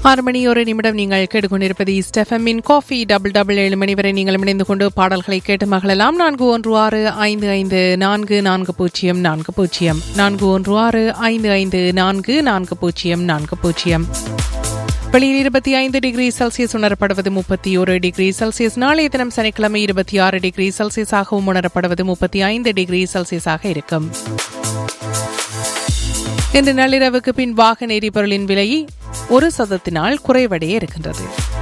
6 மணி ஒரு நிமிடம் நீங்கள் கேட்டுக்கொண்டிருப்பது ஸ்டெஃபமின் காஃபி டபுள் டபுள் 7 மணி வரை நீங்கள் இணைந்து கொண்டு பாடல்களை கேட்டு மகளெல்லாம். 4165544040 4165544040. வெளியில் 25 டிகிரி செல்சியஸ் உணரப்படுவது 31 டிகிரி செல்சியஸ். நாளைய தினம் சனிக்கிழமை 26 டிகிரி செல்சியஸாகவும் உணரப்படுவது 35 டிகிரி செல்சியஸாக இருக்கும். இன்று நள்ளிரவுக்கு பின் வாகன எரிபொருளின் விலை 1% குறைவடைய இருக்கின்றது.